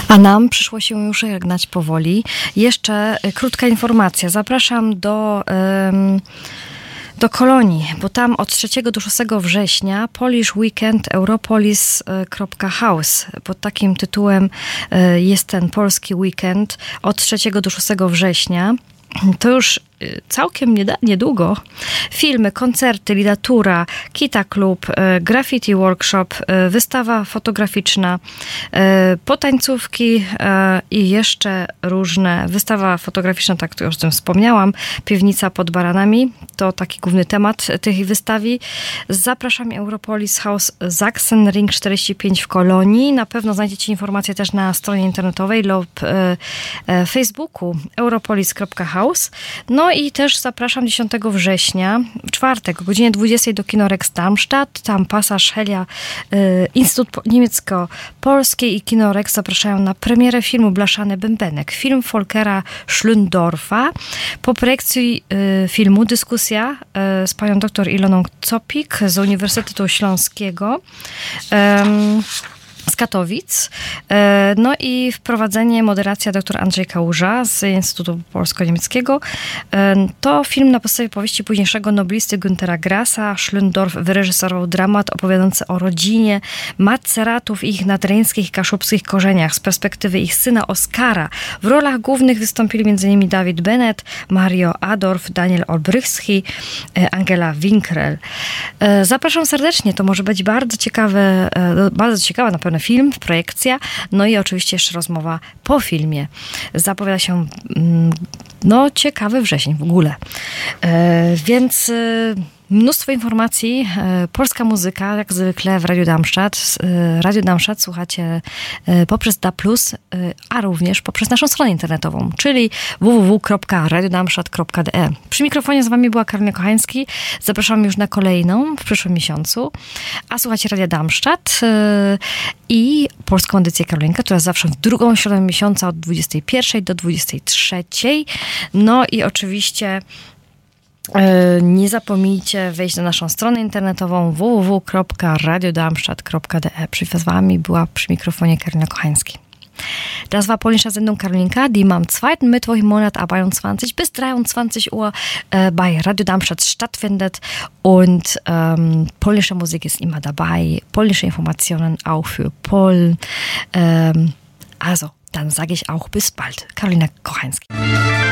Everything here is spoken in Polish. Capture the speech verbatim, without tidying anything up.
A nam przyszło się już żegnać powoli. Jeszcze krótka informacja. Zapraszam do... Um, do Kolonii, bo tam od trzeciego do szóstego września Polish Weekend Europolis kropka house. Pod takim tytułem jest ten polski weekend od trzeciego do szóstego września. To już całkiem niedługo. Filmy, koncerty, literatura, Kita Klub, graffiti workshop, wystawa fotograficzna, potańcówki i jeszcze różne. Wystawa fotograficzna, tak to już o tym wspomniałam. Piwnica pod Baranami. To taki główny temat tej wystawi. Zapraszam, Europolis House Sachsenring czterdzieści pięć w Kolonii. Na pewno znajdziecie informacje też na stronie internetowej lub Facebooku europolis kropka house. No i też zapraszam dziesiątego września, w czwartek o godzinie dwudziestej do Kino Rex Darmstadt. Tam pasaż Helia, y, Instytut Niemiecko-Polski i Kino Rex zapraszają na premierę filmu Blaszany Bębenek. Film Volkera Schlöndorfa. Po projekcji y, filmu dyskusja y, z panią doktor Iloną Copik z Uniwersytetu Śląskiego. Um, z Katowic. No i wprowadzenie, moderacja dr Andrzej Kałuża z Instytutu Polsko-Niemieckiego. To film na podstawie powieści późniejszego noblisty Güntera Grassa. Schlöndorff wyreżyserował dramat opowiadający o rodzinie Maceratów i ich nadreńskich i kaszubskich korzeniach z perspektywy ich syna Oskara. W rolach głównych wystąpili m.in. David Bennett, Mario Adorf, Daniel Olbrychski, Angela Winkrel. Zapraszam serdecznie, to może być bardzo ciekawe, bardzo ciekawa na pewno film, projekcja, no i oczywiście jeszcze rozmowa po filmie. Zapowiada się no ciekawy wrzesień w ogóle. E, więc e, mnóstwo informacji. E, polska muzyka, jak zwykle w Radiu Darmstadt. E, Radio Darmstadt słuchacie e, poprzez D A plus, e, a również poprzez naszą stronę internetową, czyli w w w kropka radio darmstadt kropka d e. Przy mikrofonie z wami była Karolina Kochański. Zapraszam już na kolejną w przyszłym miesiącu. A słuchacie Radia Darmstadt e, i polską edycję Karolinka, która jest zawsze w drugą środę miesiąca od dwudziestej pierwszej do dwudziestej trzeciej. No i oczywiście nie zapomnijcie wejść na naszą stronę internetową w w w kropka radio darmstadt kropka d e. Przy wami była przy mikrofonie Karolina Kochański. Das war polnische Sendung Karolinka, die am zweiten Mittwoch im Monat ab einundzwanzig bis dreiundzwanzig Uhr äh, bei Radio Darmstadt stattfindet und ähm, polnische Musik ist immer dabei, polnische Informationen auch für Polen. Ähm, also, dann sage ich auch bis bald. Karolina Kochański.